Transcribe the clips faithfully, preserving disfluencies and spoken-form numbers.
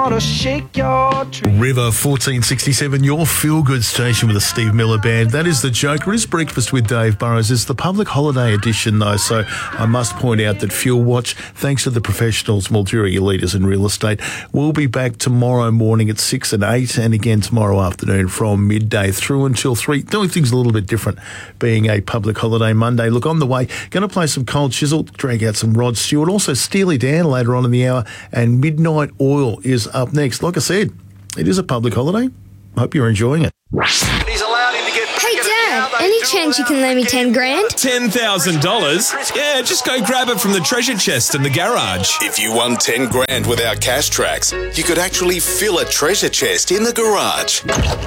Shake your tree. River fourteen sixty-seven, your feel-good station with the Steve Miller Band. That is The Joker. It is Breakfast with Dave Burrows. It's the public holiday edition, though, so I must point out that Fuel Watch, thanks to the professionals, Mildura, your leaders in real estate, we'll be back tomorrow morning at six and eight, and again tomorrow afternoon from midday through until three. The only thing's a little bit different, being a public holiday Monday. Look, on the way, going to play some Cold Chisel, drag out some Rod Stewart, also Steely Dan later on in the hour, and Midnight Oil is up next. Like I said, it is a public holiday. Hope you're enjoying it. He's allowed him to get Hey, Dad, any chance you can lend me ten grand? ten thousand dollars? Yeah, just go grab it from the treasure chest in the garage. If you won ten grand with our cash tracks, you could actually fill a treasure chest in the garage.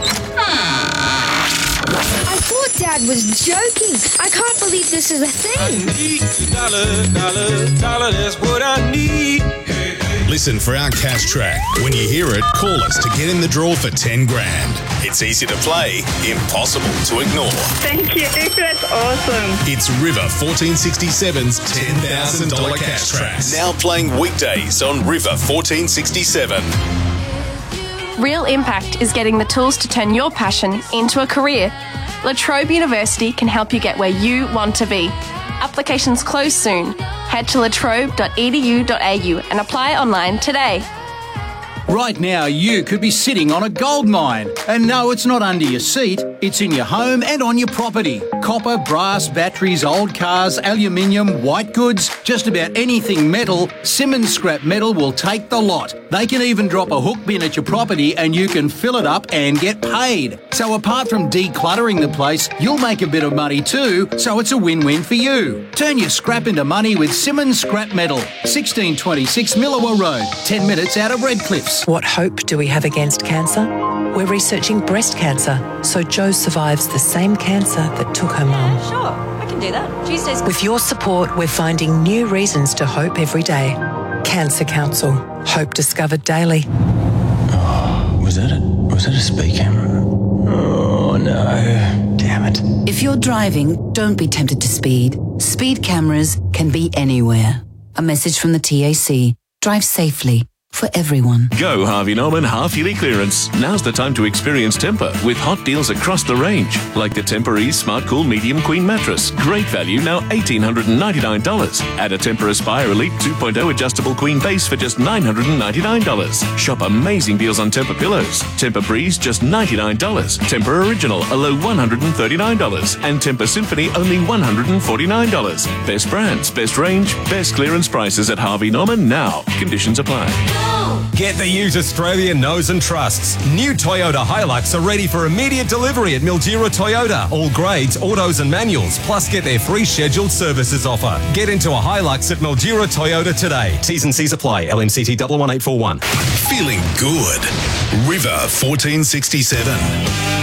I thought Dad was joking. I can't believe this is a thing. Dollar, dollar, dollar, that's what I need. Listen for our cash track. When you hear it, call us to get in the draw for ten grand. It's easy to play, impossible to ignore. Thank you. That's awesome. It's River fourteen sixty-seven's ten thousand dollars cash tracks. Now playing weekdays on River fourteen sixty-seven. Real Impact is getting the tools to turn your passion into a career. La Trobe University can help you get where you want to be. Applications close soon. Head to latrobe dot e d u dot a u and apply online today. Right now, you could be sitting on a gold mine. And no, it's not under your seat. It's in your home and on your property. Copper, brass, batteries, old cars, aluminium, white goods, just about anything metal, Simmons Scrap Metal will take the lot. They can even drop a hook bin at your property and you can fill it up and get paid. So apart from decluttering the place, you'll make a bit of money too, so it's a win-win for you. Turn your scrap into money with Simmons Scrap Metal. sixteen twenty-six Millawa Road, ten minutes out of Redcliffs. What hope do we have against cancer? We're researching breast cancer, so Jo survives the same cancer that took her mum. Sure, I can do that. Tuesdays. With your support, we're finding new reasons to hope every day. Cancer Council. Hope discovered daily. Oh, was that a, was that a speed camera? Oh, no. Damn it. If you're driving, don't be tempted to speed. Speed cameras can be anywhere. A message from the T A C. Drive safely. For everyone. Go Harvey Norman half-yearly clearance. Now's the time to experience Tempur with hot deals across the range. Like the Tempur Ease Smart Cool Medium Queen Mattress. Great value, now one thousand eight hundred ninety-nine dollars. Add a Tempur Aspire Elite two point oh Adjustable Queen Base for just nine hundred ninety-nine dollars. Shop amazing deals on Tempur Pillows. Tempur Breeze, just ninety-nine dollars. Tempur Original, a low one hundred thirty-nine dollars. And Tempur Symphony, only one hundred forty-nine dollars. Best brands, best range, best clearance prices at Harvey Norman now. Conditions apply. Get the use Australia knows and trusts. New Toyota Hilux are ready for immediate delivery at Mildura Toyota. All grades, autos and manuals, plus get their free scheduled services offer. Get into a Hilux at Mildura Toyota today. T's and C's apply. L M C T one one eight four one. Feeling good. River fourteen sixty-seven.